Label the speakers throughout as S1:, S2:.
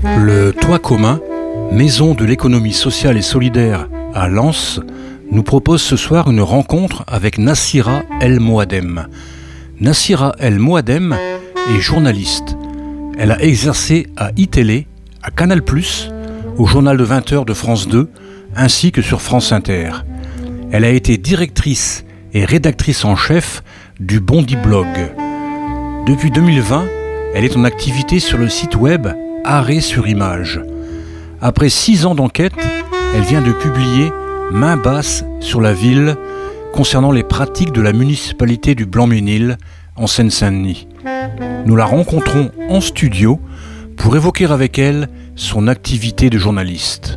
S1: Le Toit commun, maison de l'économie sociale et solidaire à Lens, nous propose ce soir une rencontre avec Nassira El Moadem. Nassira El Moadem est journaliste. Elle a exercé à iTélé, à Canal+, au journal de 20h de France 2, ainsi que sur France Inter. Elle a été directrice et rédactrice en chef du Bondi Blog. Depuis 2020, elle est en activité sur le site web Arrêt sur Image. Après 6 ans d'enquête, elle vient de publier Main basse sur la ville concernant les pratiques de la municipalité du Blanc-Ménil en Seine-Saint-Denis. Nous la rencontrons en studio pour évoquer avec elle son activité de journaliste.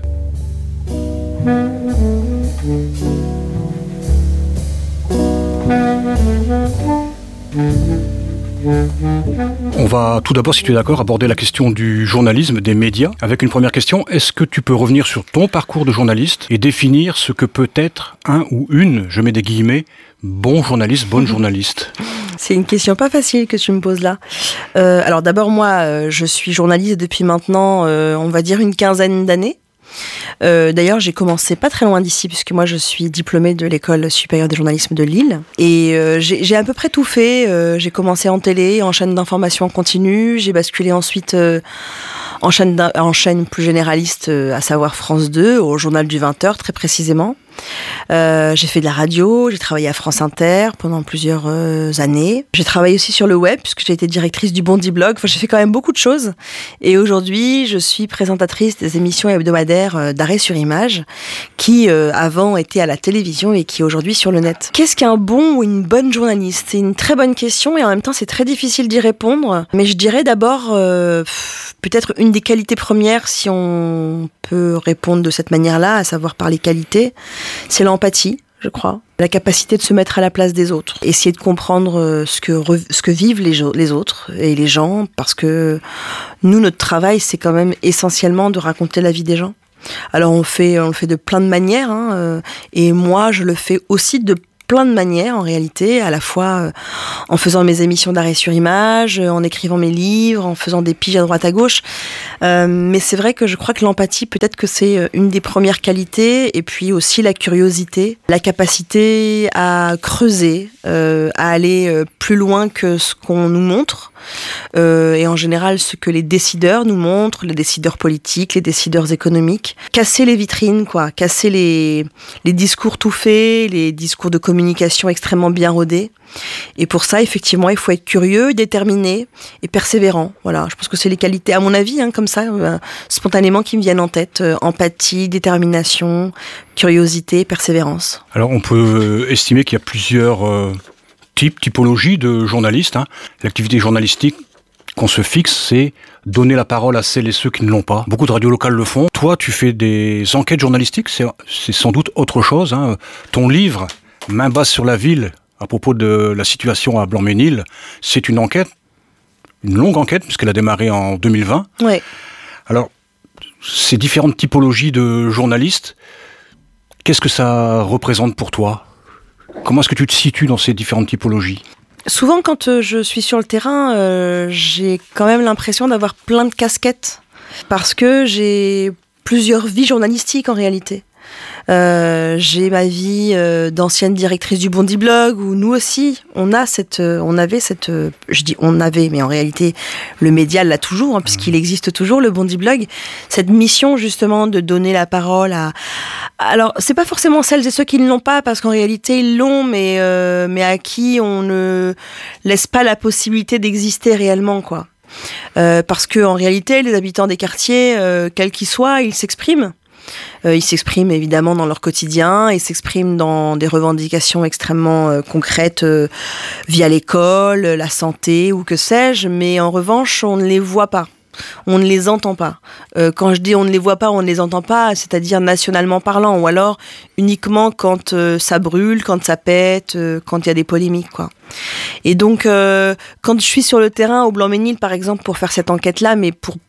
S1: On va tout d'abord, si tu es d'accord, aborder la question du journalisme, des médias, avec une première question. Est-ce que tu peux revenir sur ton parcours de journaliste et définir ce que peut être un ou une, je mets des guillemets, bon journaliste, bonne journaliste?
S2: C'est une question pas facile que tu me poses là. Alors d'abord, moi, je suis journaliste depuis maintenant, on va dire une quinzaine d'années. D'ailleurs, j'ai commencé pas très loin d'ici, puisque moi je suis diplômée de l'école supérieure de journalisme de Lille. Et j'ai à peu près tout fait. J'ai commencé en télé, en chaîne d'information en continu. J'ai basculé ensuite en chaîne plus généraliste, à savoir France 2, au journal du 20h très précisément. J'ai fait de la radio, j'ai travaillé à France Inter pendant plusieurs années. J'ai travaillé aussi sur le web, puisque j'ai été directrice du Bondi Blog. Enfin, j'ai fait quand même beaucoup de choses. Et aujourd'hui, je suis présentatrice des émissions hebdomadaires d'Arrêt sur Image, qui avant étaient à la télévision et qui aujourd'hui sur le net. Qu'est-ce qu'un bon ou une bonne journaliste? C'est une très bonne question et en même temps, c'est très difficile d'y répondre. Mais je dirais d'abord, peut-être une des qualités premières, si on peut répondre de cette manière-là, à savoir par les qualités, c'est l'empathie, je crois. La capacité de se mettre à la place des autres. Essayer de comprendre ce que vivent les autres et les gens, parce que nous, notre travail, c'est quand même essentiellement de raconter la vie des gens. Alors on le fait de plein de manières, et moi, je le fais aussi de plein de manières en réalité, à la fois en faisant mes émissions d'Arrêt sur Image, en écrivant mes livres, en faisant des piges à droite à gauche. Mais c'est vrai que je crois que l'empathie, peut-être que c'est une des premières qualités, et puis aussi la curiosité, la capacité à creuser, à aller plus loin que ce qu'on nous montre. Et en général ce que les décideurs nous montrent, les décideurs politiques, les décideurs économiques. Casser les vitrines, quoi, casser les discours tout faits, les discours de communication extrêmement bien rodés. Et pour ça, effectivement, il faut être curieux, déterminé et persévérant. Voilà, je pense que c'est les qualités, à mon avis, comme ça, spontanément, qui me viennent en tête. Empathie, détermination, curiosité, persévérance.
S1: Alors on peut estimer qu'il y a plusieurs typologie de journalistes. L'activité journalistique qu'on se fixe, c'est donner la parole à celles et ceux qui ne l'ont pas. Beaucoup de radios locales le font. Toi, tu fais des enquêtes journalistiques, c'est sans doute autre chose. Ton livre, Main basse sur la ville, à propos de la situation à Blanc-Ménil, c'est une enquête, une longue enquête, puisqu'elle a démarré en 2020.
S2: Ouais.
S1: Alors, ces différentes typologies de journalistes, qu'est-ce que ça représente pour toi ? Comment est-ce que tu te situes dans ces différentes typologies ?
S2: Souvent, quand je suis sur le terrain, j'ai quand même l'impression d'avoir plein de casquettes, parce que j'ai plusieurs vies journalistiques en réalité. J'ai ma vie d'ancienne directrice du Bondi Blog, où nous aussi, on avait cette, je dis on avait, mais en réalité, le média l'a toujours, puisqu'il existe toujours, le Bondi Blog, cette mission justement de donner la parole à... Alors, c'est pas forcément celles et ceux qui ne l'ont pas, parce qu'en réalité, ils l'ont, mais à qui on ne laisse pas la possibilité d'exister réellement, quoi. Parce que en réalité, les habitants des quartiers, quels qu'ils soient, ils s'expriment. Ils s'expriment évidemment dans leur quotidien, ils s'expriment dans des revendications extrêmement concrètes via l'école, la santé ou que sais-je, mais en revanche, on ne les voit pas. On ne les entend pas. Quand je dis on ne les voit pas, on ne les entend pas, c'est-à-dire nationalement parlant, ou alors uniquement quand ça brûle, quand ça pète, quand il y a des polémiques, quoi. Et donc, quand je suis sur le terrain au Blanc-Ménil, par exemple, pour faire cette enquête-là, mais pour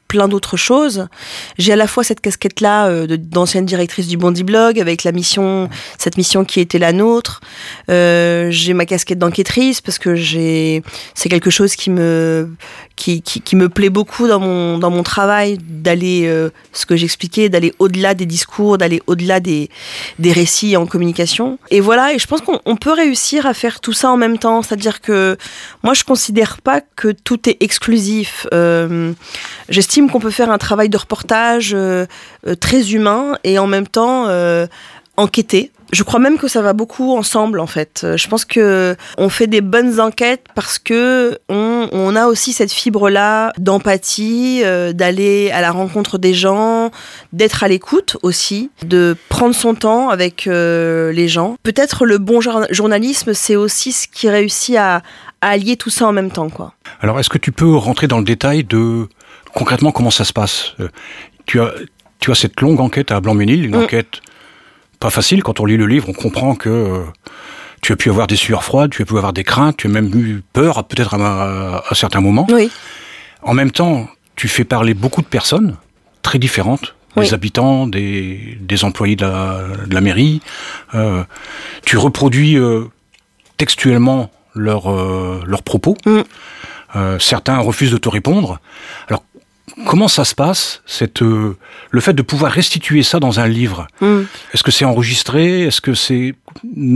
S2: plein d'autres choses. J'ai à la fois cette casquette-là d'ancienne directrice du Bondi Blog, avec cette mission qui était la nôtre. J'ai ma casquette d'enquêtrice, parce que c'est quelque chose qui me plaît beaucoup dans mon travail, d'aller, ce que j'expliquais, d'aller au-delà des discours, d'aller au-delà des récits en communication. Et voilà, et je pense qu'on peut réussir à faire tout ça en même temps. C'est-à-dire que moi, je considère pas que tout est exclusif. J'estime qu'on peut faire un travail de reportage très humain et en même temps enquêter. Je crois même que ça va beaucoup ensemble, en fait. Je pense que on fait des bonnes enquêtes parce que on a aussi cette fibre-là d'empathie, d'aller à la rencontre des gens, d'être à l'écoute aussi, de prendre son temps avec les gens. Peut-être le bon journalisme, c'est aussi ce qui réussit à allier tout ça en même temps, quoi.
S1: Alors, est-ce que tu peux rentrer dans le détail de concrètement comment ça se passe ? Tu as cette longue enquête à Blanc-Ménil, une enquête pas facile. Quand on lit le livre, on comprend que tu as pu avoir des sueurs froides, tu as pu avoir des craintes, tu as même eu peur, peut-être à certains moments.
S2: Oui.
S1: En même temps, tu fais parler beaucoup de personnes très différentes, des habitants, des employés de la mairie. Tu reproduis textuellement leurs propos. Certains refusent de te répondre. Alors, comment ça se passe, le fait de pouvoir restituer ça dans un livre ? Est-ce que c'est enregistré ? Est-ce que c'est noté ?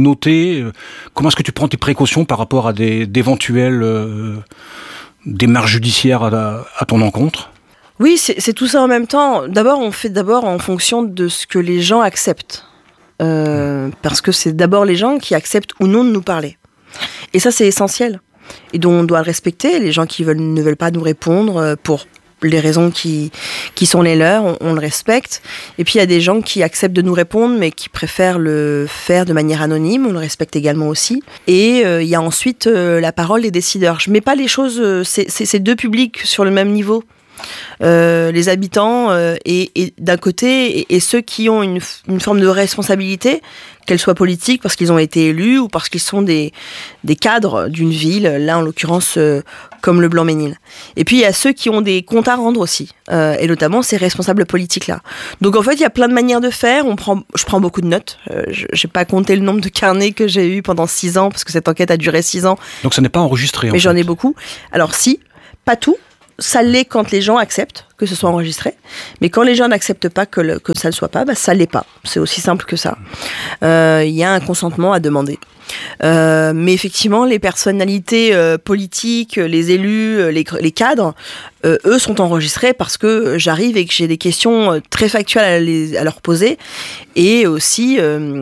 S1: Comment est-ce que tu prends tes précautions par rapport à d'éventuelles démarches judiciaires à ton encontre ?
S2: Oui, c'est tout ça en même temps. D'abord, on fait en fonction de ce que les gens acceptent. Parce que c'est d'abord les gens qui acceptent ou non de nous parler. Et ça, c'est essentiel. Et dont on doit le respecter. Les gens qui ne veulent pas nous répondre pour les raisons qui sont les leurs, on le respecte. Et puis il y a des gens qui acceptent de nous répondre, mais qui préfèrent le faire de manière anonyme, on le respecte également aussi. Et il y a ensuite la parole des décideurs. Je mets pas les choses, c'est deux publics sur le même niveau. Les habitants et d'un côté et ceux qui ont une forme de responsabilité, qu'elle soit politique parce qu'ils ont été élus ou parce qu'ils sont des cadres d'une ville, là en l'occurrence comme le Blanc-Ménil. Et puis il y a ceux qui ont des comptes à rendre aussi, et notamment ces responsables politiques là. Donc en fait il y a plein de manières de faire. Je prends beaucoup de notes. J'ai pas compté le nombre de carnets que j'ai eu pendant 6 ans parce que cette enquête a duré 6 ans.
S1: Donc ça n'est pas enregistré.
S2: Mais j'en ai beaucoup. Alors si, pas tout. Ça l'est quand les gens acceptent que ce soit enregistré, mais quand les gens n'acceptent pas que ça ne soit pas, ça l'est pas. C'est aussi simple que ça. Il y a un consentement à demander. Mais effectivement, les personnalités politiques, les élus, les cadres, eux sont enregistrés parce que j'arrive et que j'ai des questions très factuelles à leur poser et aussi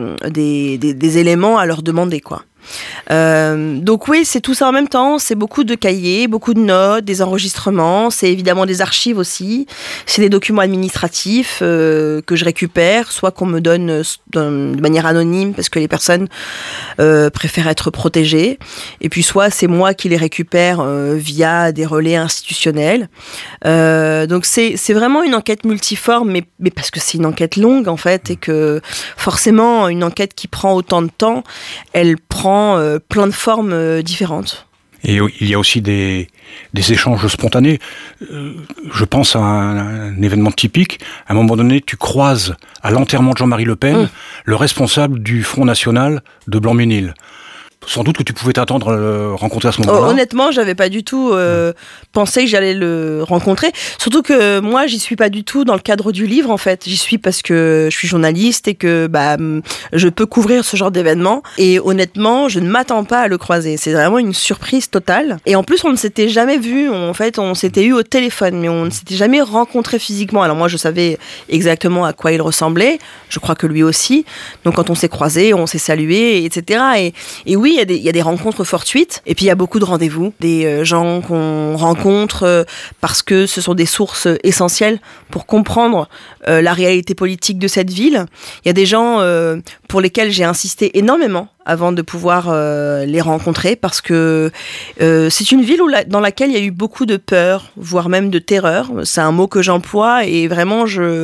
S2: des éléments à leur demander, quoi. Donc oui, c'est tout ça en même temps. C'est beaucoup de cahiers, beaucoup de notes, des enregistrements. C'est évidemment des archives aussi. C'est des documents administratifs que je récupère, soit qu'on me donne de manière anonyme parce que les personnes préfèrent être protégées, et puis soit c'est moi qui les récupère via des relais institutionnels. Donc c'est vraiment une enquête multiforme, mais parce que c'est une enquête longue en fait, et que forcément une enquête qui prend autant de temps, elle prend plein de formes différentes.
S1: Et il y a aussi des échanges spontanés. Je pense à un événement typique. À un moment donné, tu croises à l'enterrement de Jean-Marie Le Pen le responsable du Front National de Blanc-Ménil. Sans doute que tu pouvais t'attendre à le rencontrer à ce moment-là.
S2: Honnêtement, j'avais pas du tout pensé que j'allais le rencontrer. Surtout que moi, j'y suis pas du tout dans le cadre du livre, en fait. J'y suis parce que je suis journaliste et que je peux couvrir ce genre d'événement. Et honnêtement, je ne m'attends pas à le croiser. C'est vraiment une surprise totale. Et en plus, on ne s'était jamais vu. En fait, on s'était eu au téléphone, mais on ne s'était jamais rencontré physiquement. Alors moi, je savais exactement à quoi il ressemblait. Je crois que lui aussi. Donc quand on s'est croisés, on s'est salués, etc. Et oui, il y a des rencontres fortuites, et puis il y a beaucoup de rendez-vous, des gens qu'on rencontre parce que ce sont des sources essentielles pour comprendre la réalité politique de cette ville. Il y a des gens pour lesquels j'ai insisté énormément avant de pouvoir les rencontrer, parce que c'est une ville dans laquelle il y a eu beaucoup de peur, voire même de terreur. C'est un mot que j'emploie, et vraiment je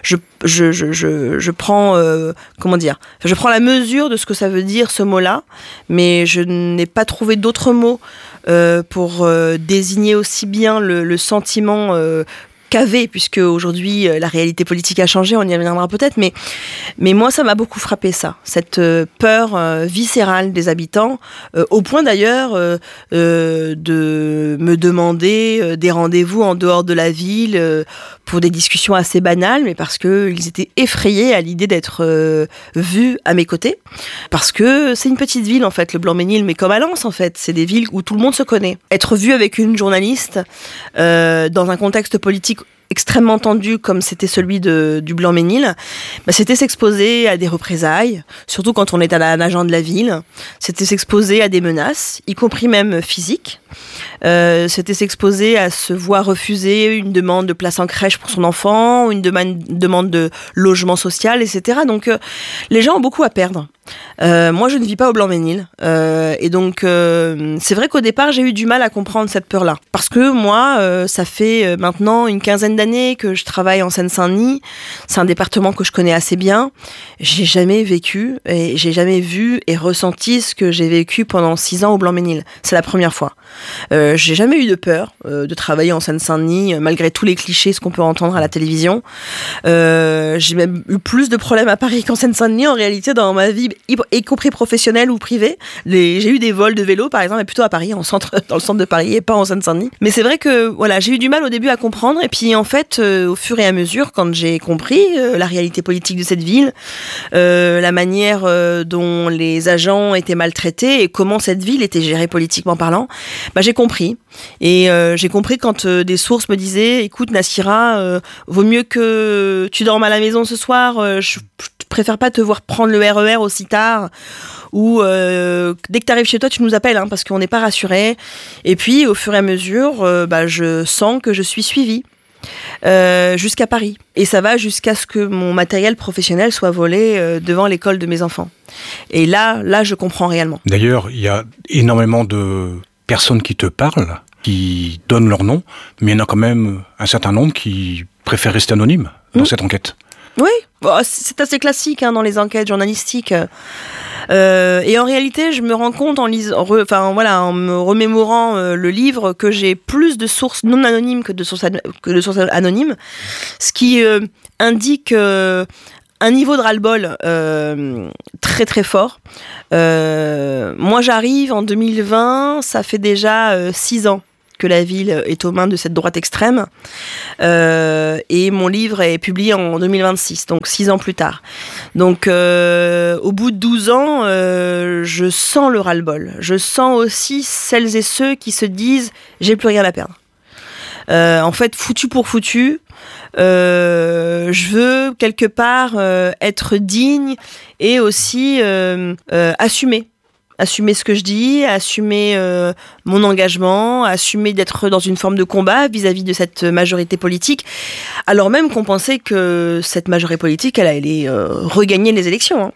S2: prends je prends la mesure de ce que ça veut dire, ce mot-là, mais je n'ai pas trouvé d'autres mots pour désigner aussi bien le sentiment qu'avait, puisque aujourd'hui la réalité politique a changé, on y reviendra peut-être, mais moi ça m'a beaucoup frappé ça, cette peur viscérale des habitants, au point d'ailleurs de me demander des rendez-vous en dehors de la ville pour des discussions assez banales, mais parce qu'ils étaient effrayés à l'idée d'être vus à mes côtés, parce que c'est une petite ville en fait, le Blanc-Mesnil, mais comme à Lens en fait, c'est des villes où tout le monde se connaît. Être vu avec une journaliste dans un contexte politique extrêmement tendu comme c'était celui du Blanc-Mesnil, c'était s'exposer à des représailles, surtout quand on est un agent de la ville. C'était s'exposer à des menaces, y compris même physiques. C'était s'exposer à se voir refuser une demande de place en crèche pour son enfant, une demande de logement social, etc. Donc les gens ont beaucoup à perdre. Moi, je ne vis pas au Blanc-Mesnil. Et donc, c'est vrai qu'au départ, j'ai eu du mal à comprendre cette peur-là. Parce que moi, ça fait maintenant une quinzaine d'années que je travaille en Seine-Saint-Denis. C'est un département que je connais assez bien. J'ai jamais vécu et j'ai jamais vu et ressenti ce que j'ai vécu pendant 6 ans au Blanc-Mesnil. C'est la première fois. J'ai jamais eu de peur de travailler en Seine-Saint-Denis, malgré tous les clichés, ce qu'on peut entendre à la télévision. J'ai même eu plus de problèmes à Paris qu'en Seine-Saint-Denis, en réalité, dans ma vie, y compris professionnelle ou privée. J'ai eu des vols de vélo, par exemple, mais plutôt à Paris, dans le centre de Paris, et pas en Seine-Saint-Denis. Mais c'est vrai que voilà, j'ai eu du mal au début à comprendre, et puis en fait, au fur et à mesure, quand j'ai compris la réalité politique de cette ville, la manière dont les agents étaient maltraités et comment cette ville était gérée politiquement parlant, j'ai compris. Et j'ai compris quand des sources me disaient « Écoute Nassira, vaut mieux que tu dormes à la maison ce soir, je préfère pas te voir prendre le RER aussi tard, ou dès que tu arrives chez toi, tu nous appelles, parce qu'on n'est pas rassurés. » Et puis, au fur et à mesure, je sens que je suis suivie. Jusqu'à Paris. Et ça va jusqu'à ce que mon matériel professionnel soit volé devant l'école de mes enfants. Et là, je comprends réellement.
S1: D'ailleurs, il y a énormément de personnes qui te parlent, qui donnent leur nom, mais il y en a quand même un certain nombre qui préfèrent rester anonymes dans cette enquête.
S2: Oui, c'est assez classique dans les enquêtes journalistiques. Et en réalité, je me rends compte en me remémorant le livre que j'ai plus de sources non anonymes que de sources anonymes, ce qui indique un niveau de ras-le-bol très très fort. Moi, j'arrive en 2020, ça fait déjà 6 ans que la ville est aux mains de cette droite extrême. Et mon livre est publié en 2026, donc 6 ans plus tard. Donc, au bout de 12 ans, je sens le ras-le-bol. Je sens aussi celles et ceux qui se disent « j'ai plus rien à perdre ». En fait, foutu pour foutu, je veux quelque part être digne et aussi assumer ce que je dis, assumer mon engagement, assumer d'être dans une forme de combat vis-à-vis de cette majorité politique, alors même qu'on pensait que cette majorité politique, elle allait regagner les élections.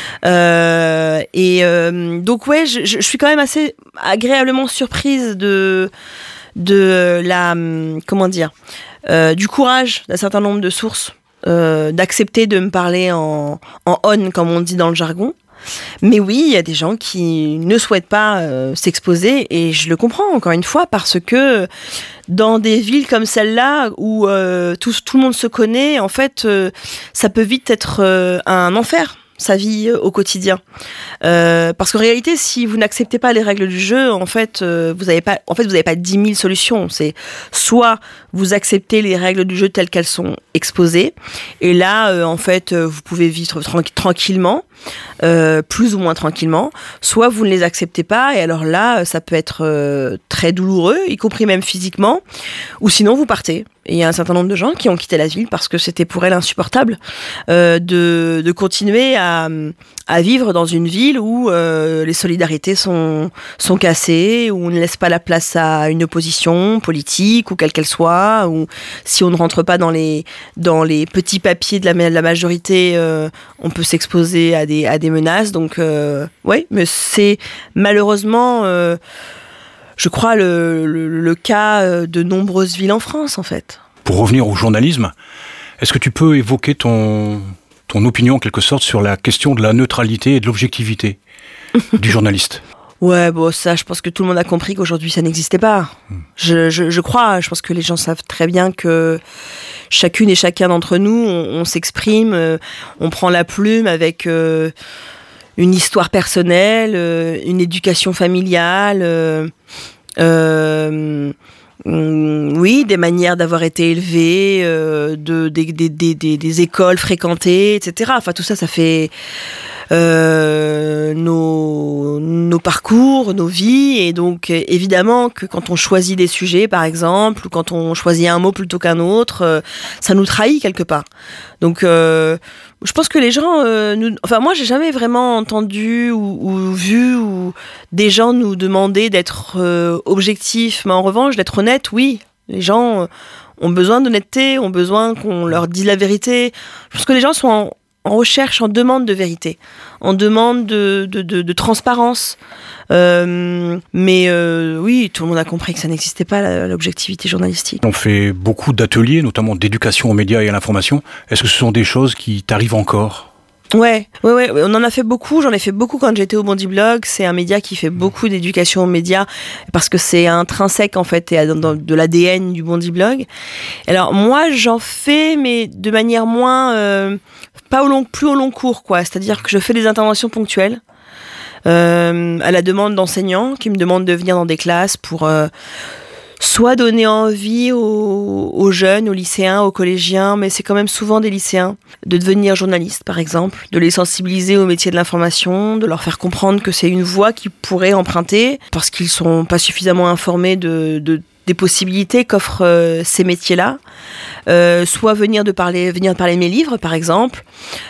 S2: Donc ouais, je suis quand même assez agréablement surprise de la, du courage d'un certain nombre de sources, d'accepter de me parler en on, comme on dit dans le jargon. Mais oui, il y a des gens qui ne souhaitent pas s'exposer, et je le comprends encore une fois, parce que dans des villes comme celle-là où tout le monde se connaît, en fait, ça peut vite être un enfer, sa vie au quotidien. Parce qu'en réalité, si vous n'acceptez pas les règles du jeu, en fait, vous n'avez pas 10 000 solutions. C'est soit vous acceptez les règles du jeu telles qu'elles sont exposées, et là, en fait, vous pouvez vivre tranquillement, plus ou moins tranquillement, soit vous ne les acceptez pas, et alors là, ça peut être très douloureux, y compris même physiquement, ou sinon vous partez. Et il y a un certain nombre de gens qui ont quitté la ville parce que c'était pour elles insupportable de continuer à vivre dans une ville où les solidarités sont cassées, où on ne laisse pas la place à une opposition politique ou quelle qu'elle soit, ou si on ne rentre pas dans les petits papiers de la majorité, on peut s'exposer à des menaces. Donc oui, mais c'est malheureusement je crois le cas de nombreuses villes en France, en fait.
S1: Pour revenir au journalisme, est-ce que tu peux évoquer ton opinion, en quelque sorte, sur la question de la neutralité et de l'objectivité du journaliste ?
S2: Ouais, bon, ça, je pense que tout le monde a compris qu'aujourd'hui, ça n'existait pas. Je crois, je pense que les gens savent très bien que chacune et chacun d'entre nous, on s'exprime, on prend la plume avec une histoire personnelle, une éducation familiale, oui, des manières d'avoir été élevé, des écoles fréquentées, etc. Enfin, tout ça, ça fait nos parcours, nos vies, et donc évidemment que quand on choisit des sujets, par exemple, ou quand on choisit un mot plutôt qu'un autre, ça nous trahit quelque part. Donc, je pense que les gens, enfin moi, j'ai jamais vraiment entendu ou vu ou des gens nous demander d'être objectifs, mais en revanche, d'être honnêtes, oui. Les gens ont besoin d'honnêteté, ont besoin qu'on leur dise la vérité. Je pense que les gens sont en recherche, en demande de vérité, en demande de transparence. Mais oui, tout le monde a compris que ça n'existait pas, l'objectivité journalistique.
S1: On fait beaucoup d'ateliers, notamment d'éducation aux médias et à l'information. Est-ce que ce sont des choses qui t'arrivent encore ?
S2: Ouais, on en a fait beaucoup, j'en ai fait beaucoup quand j'étais au Bondy Blog. C'est un média qui fait beaucoup d'éducation aux médias parce que c'est intrinsèque en fait et de l'ADN du Bondy Blog. Alors moi j'en fais mais de manière moins, plus au long cours quoi, c'est-à-dire que je fais des interventions ponctuelles à la demande d'enseignants qui me demandent de venir dans des classes pour soit donner envie aux jeunes, aux lycéens, aux collégiens, mais c'est quand même souvent des lycéens, de devenir journalistes par exemple, de les sensibiliser au métier de l'information, de leur faire comprendre que c'est une voie qu'ils pourraient emprunter parce qu'ils sont pas suffisamment informés des possibilités qu'offrent ces métiers-là, soit venir parler mes livres par exemple.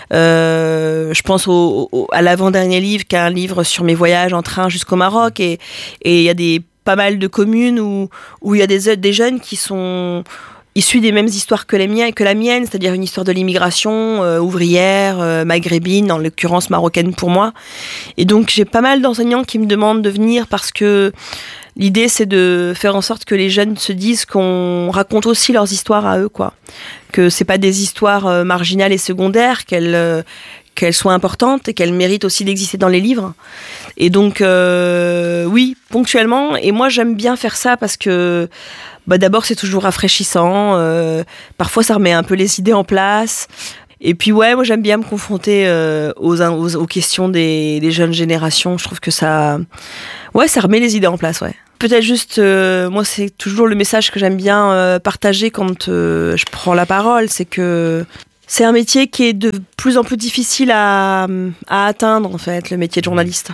S2: Je pense à l'avant-dernier livre, qui est un livre sur mes voyages en train jusqu'au Maroc, et il y a pas mal de communes où il y a des jeunes qui sont issus des mêmes histoires que la mienne, c'est-à-dire une histoire de l'immigration ouvrière, maghrébine, en l'occurrence marocaine pour moi. Et donc j'ai pas mal d'enseignants qui me demandent de venir parce que l'idée c'est de faire en sorte que les jeunes se disent qu'on raconte aussi leurs histoires à eux, quoi. Que c'est pas des histoires marginales et secondaires, qu'elles soient importantes et qu'elles méritent aussi d'exister dans les livres. Et donc, oui, ponctuellement. Et moi, j'aime bien faire ça parce que, d'abord, c'est toujours rafraîchissant. Parfois, ça remet un peu les idées en place. Et puis, ouais, moi, j'aime bien me confronter aux questions des jeunes générations. Je trouve que ça remet les idées en place, ouais. Peut-être juste, moi, c'est toujours le message que j'aime bien partager quand je prends la parole, c'est que c'est un métier qui est de plus en plus difficile à atteindre, en fait, le métier de journaliste.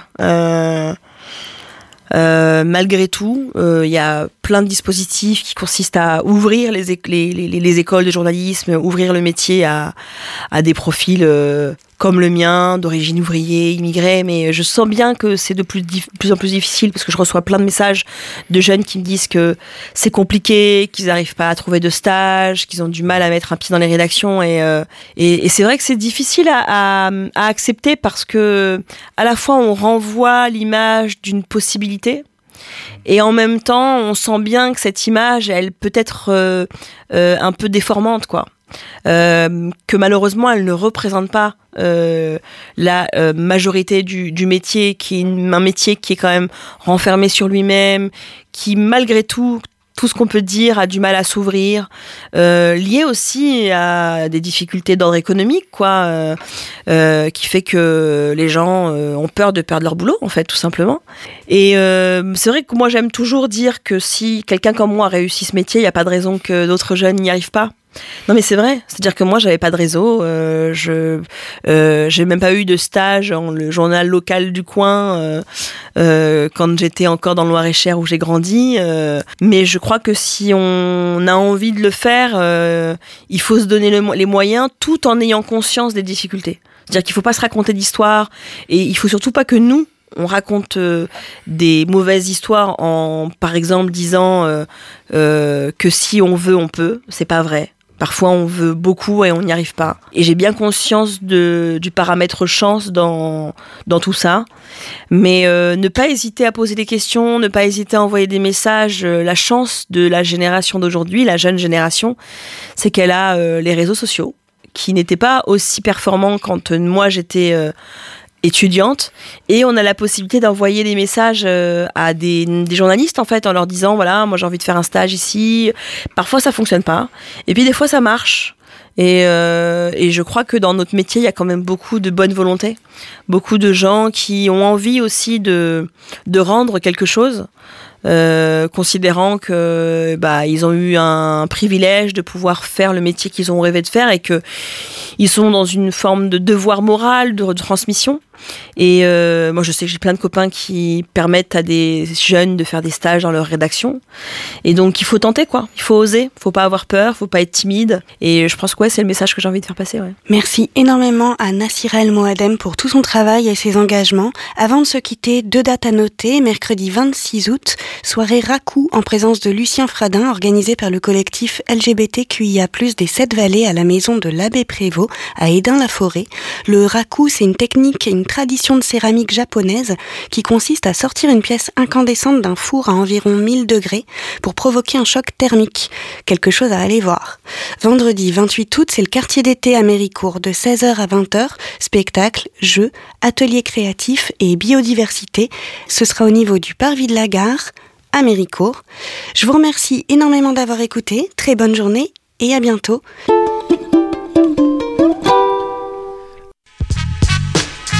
S2: Malgré tout, il y a plein de dispositifs qui consistent à ouvrir les écoles de journalisme, ouvrir le métier à des profils comme le mien, d'origine ouvrier, immigré, mais je sens bien que c'est de plus en plus difficile parce que je reçois plein de messages de jeunes qui me disent que c'est compliqué, qu'ils n'arrivent pas à trouver de stage, qu'ils ont du mal à mettre un pied dans les rédactions, et c'est vrai que c'est difficile à accepter parce que à la fois on renvoie l'image d'une possibilité, et en même temps on sent bien que cette image elle peut être un peu déformante, quoi. Que malheureusement elle ne représente pas la majorité du métier, qui est un métier qui est quand même renfermé sur lui-même, qui malgré tout ce qu'on peut dire a du mal à s'ouvrir, lié aussi à des difficultés d'ordre économique, quoi, qui fait que les gens ont peur de perdre leur boulot, en fait, tout simplement. Et c'est vrai que moi j'aime toujours dire que si quelqu'un comme moi réussit ce métier, il n'y a pas de raison que d'autres jeunes n'y arrivent pas. Non mais c'est vrai, c'est-à-dire que moi j'avais pas de réseau, j'ai même pas eu de stage dans le journal local du coin quand j'étais encore dans le Loir-et-Cher où j'ai grandi, mais je crois que si on a envie de le faire, il faut se donner les moyens tout en ayant conscience des difficultés. C'est-à-dire qu'il faut pas se raconter d'histoires, et il faut surtout pas que nous on raconte des mauvaises histoires en par exemple disant que si on veut on peut. C'est pas vrai. Parfois, on veut beaucoup et on n'y arrive pas. Et j'ai bien conscience du paramètre chance dans tout ça. Mais ne pas hésiter à poser des questions, ne pas hésiter à envoyer des messages. La chance de la génération d'aujourd'hui, la jeune génération, c'est qu'elle a les réseaux sociaux, qui n'étaient pas aussi performants quand moi j'étais étudiantes, et on a la possibilité d'envoyer des messages à des journalistes en fait, en leur disant voilà, moi j'ai envie de faire un stage ici. Parfois ça fonctionne pas, et puis des fois ça marche. Et je crois que dans notre métier, il y a quand même beaucoup de bonne volonté, beaucoup de gens qui ont envie aussi de rendre quelque chose, considérant que ils ont eu un privilège de pouvoir faire le métier qu'ils ont rêvé de faire et que ils sont dans une forme de devoir moral de transmission. Et moi je sais que j'ai plein de copains qui permettent à des jeunes de faire des stages dans leur rédaction, et donc il faut tenter quoi, il faut oser, faut pas avoir peur, faut pas être timide, et je pense que c'est le message que j'ai envie de faire passer.
S3: Merci énormément à Nassira El Moadem pour tout son travail et ses engagements. Avant de se quitter, 2 dates à noter. Mercredi 26 août, soirée Raku en présence de Lucien Fradin, organisée par le collectif LGBTQIA+, des 7 Vallées à la maison de l'Abbé Prévost à Hesdin-la-Forêt. Le Raku, c'est une technique et une tradition de céramique japonaise qui consiste à sortir une pièce incandescente d'un four à environ 1000 degrés pour provoquer un choc thermique. Quelque chose à aller voir. Vendredi 28 août, c'est le quartier d'été à Méricourt de 16h à 20h. Spectacles, jeux, ateliers créatifs et biodiversité. Ce sera au niveau du parvis de la gare à Méricourt. Je vous remercie énormément d'avoir écouté. Très bonne journée et à bientôt.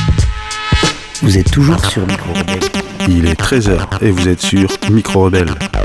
S4: Vous êtes toujours sur Micro Rebelle.
S5: Il est 13h et vous êtes sur Micro Rebelle.